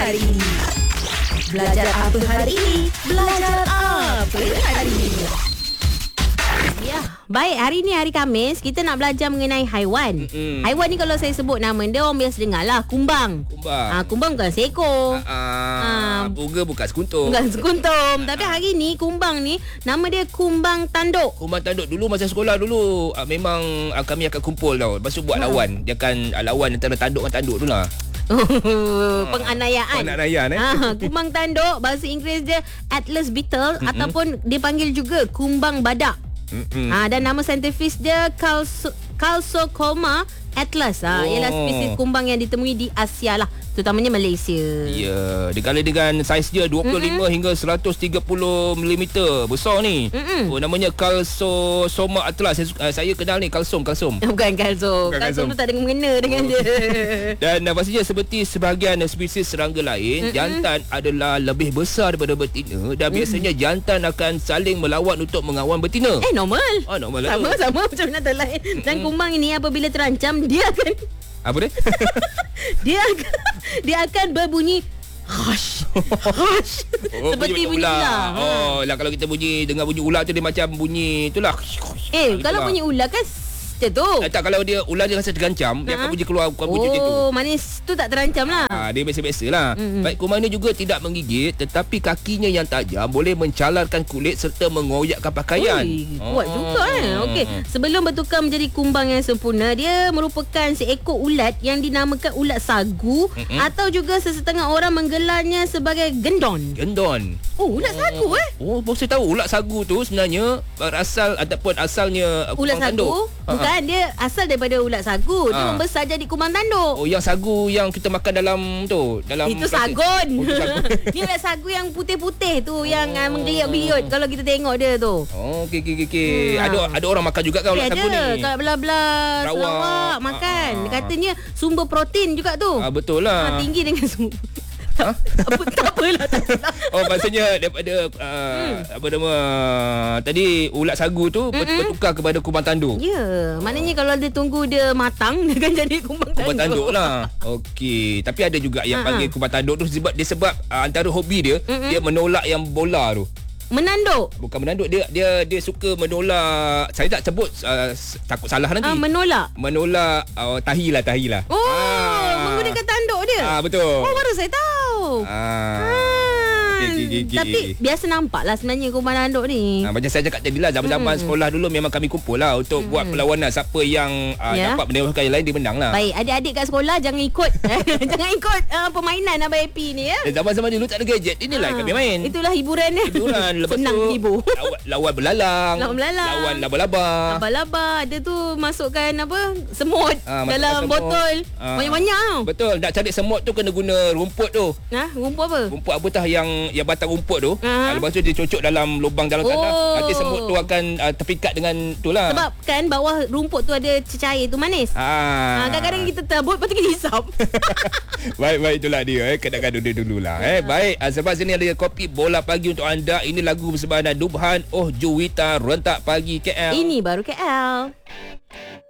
hari ini? Belajar apa hari ini? Belajar apa hari ini? Ya, baik, hari ni hari Khamis, kita nak belajar mengenai haiwan. Haiwan ni kalau saya sebut nama dia, orang biasa dengar lah, kumbang. Kumbang bukan seekor. Bunga bukan sekuntum. Bukan sekuntum. Tapi hari ni kumbang ni nama dia kumbang tanduk. Kumbang tanduk dulu masa sekolah dulu memang kami akan kumpul tau. Lepas tu buat lawan. Dia akan lawan antara tanduk dengan tanduk tu lah. Penganiayaan. Kumbang tanduk, bahasa Inggeris dia Atlas beetle ataupun dipanggil juga kumbang badak. Dan nama saintifis dia Calsocoma atlas. Ialah spesies kumbang yang ditemui di Asia lah, terutamanya Malaysia. Ya, dikala dengan saiz dia 25 hingga 130 mm besar ni. Namanya Calsocoma atlas. Saya kenal ni kalsom. Bukan kalsom. Kalsom tu tak ada mengena dengan dia. Dan pastinya seperti sebahagian spesies serangga lain, jantan adalah lebih besar daripada betina dan biasanya jantan akan saling melawan untuk mengawal betina. Normal. Normal lah. Sama macam binatang lain. Dan kumbang ini apabila terancam, dia akan apa dia? dia akan berbunyi hush. Seperti bunyi ular. Lah kalau kita dengar bunyi ular tu dia macam bunyi itulah. Kalau bunyi ular kan macam tu. Tak, kalau ular dia rasa terancam, dia akan bunyi keluar bunyi macam tu. Manis tu tak terancam lah. Dia biasa-biasa lah. Baik, kumbang ni juga tidak menggigit, tetapi kakinya yang tajam boleh mencalarkan kulit serta mengoyakkan pakaian. Kuat juga Okey, sebelum bertukar menjadi kumbang yang sempurna, dia merupakan seekor ulat yang dinamakan ulat sagu atau juga sesetengah orang menggelarnya sebagai gendon. Ulat sagu Saya tahu ulat sagu tu sebenarnya berasal ataupun asalnya ulat sagu tanduk. Bukan, dia asal daripada ulat sagu. Dia membesar jadi kumbang tanduk. Yang sagu yang kita makan dalam itu sagun. Ni ulat sagu yang putih-putih tu, yang menggeliat-geliat kalau kita tengok dia tu. Okey. Ada orang makan juga kan ulat sagu ni. Kat belah-belah Sarawak makan. Katanya sumber protein juga tu. Betul lah. Tinggi dengan sumber. Tak apalah. Maksudnya daripada apa nama tadi ulat sagu tu bertukar kepada kumbang tanduk. Ya, maknanya kalau dia tunggu dia matang, dia akan jadi kumbang tanduk lah. Okey, tapi ada juga yang panggil kumbang tanduk tu sebab antara hobi dia, dia menolak yang bola tu. Menanduk? Bukan menanduk, dia suka menolak. Saya tak sebut takut salah nanti. Menolak tahi lah. Menggunakan tanduk dia. Betul. Baru saya tahu. Okay. Tapi biasa nampak lah sebenarnya kumbang tanduk ni. Macam saya cakap tadi lah, zaman-zaman sekolah dulu memang kami kumpul lah untuk buat perlawanan. Siapa yang dapat menewaskan yang lain, dia menang lah. Baik, adik-adik kat sekolah jangan ikut jangan ikut permainan Abang Happy ni ya. Zaman-zaman dulu tak ada gadget, inilah kami main. Itulah hiburan dia. Lepas senang tu hibur. lawan belalang, lawan laba-laba. Ada tu masukkan apa, semut dalam botol. Banyak-banyak. Betul, nak cari semut tu kena guna rumput tu. Rumput apa? Rumput apa tah yang batang rumput tu. Lepas tu dia cocok dalam lubang dalam tanah. Nanti semut tu akan terpikat dengan tu lah. Sebab kan bawah rumput tu ada cecair tu manis. Kadang-kadang kita tabut, lepas tu kita hisap. Baik, itulah dia. Kadang-kadang dia dululah. Baik, sebab sini ada kopi bola pagi untuk anda. Ini lagu persembahan Dubhan Oh Juwita Rentak Pagi KL. Ini baru KL.